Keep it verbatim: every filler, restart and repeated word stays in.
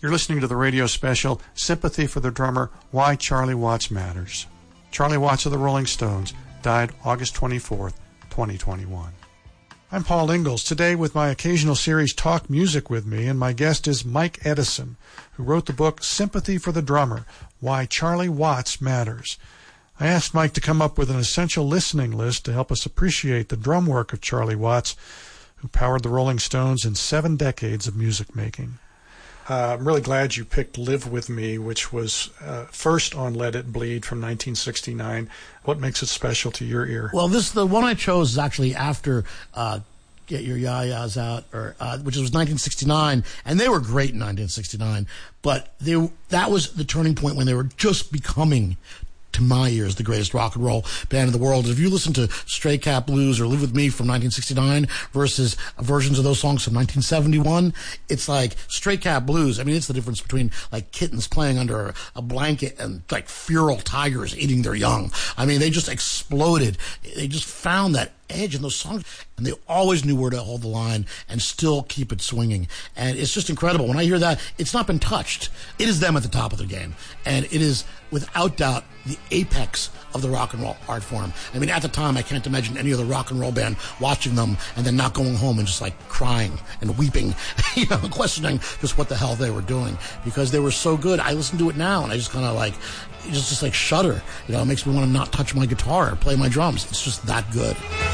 You're listening to the radio special, Sympathy for the Drummer, Why Charlie Watts Matters. Charlie Watts of the Rolling Stones died August twenty-fourth, twenty twenty-one. I'm Paul Ingalls, today with my occasional series Talk Music with Me, and my guest is Mike Edison, who wrote the book Sympathy for the Drummer, Why Charlie Watts Matters. I asked Mike to come up with an essential listening list to help us appreciate the drum work of Charlie Watts, who powered the Rolling Stones in seven decades of music making. Uh, I'm really glad you picked Live With Me, which was uh, first on Let It Bleed from nineteen sixty-nine. What makes it special to your ear? Well, this the one I chose is actually after uh, Get Your Ya-Ya's Out, or uh, which was nineteen sixty-nine, and they were great in nineteen sixty-nine, but they that was the turning point when they were just becoming, to my ears, the greatest rock and roll band in the world. If you listen to Stray Cat Blues or Live With Me from nineteen sixty-nine versus versions of those songs from nineteen seventy-one, it's like Stray Cat Blues. I mean, it's the difference between like kittens playing under a, a blanket and like feral tigers eating their young. I mean, they just exploded. They just found that edge in those songs, and they always knew where to hold the line and still keep it swinging. And it's just incredible. When I hear that, it's not been touched. It is them at the top of their game, and it is without doubt the apex of the rock and roll art form. I mean, at the time, I can't imagine any other rock and roll band watching them and then not going home and just like crying and weeping, you know, questioning just what the hell they were doing, because they were so good. I listen to it now and I just kind of like just just like shudder. You know, it makes me want to not touch my guitar or play my drums. It's just that good.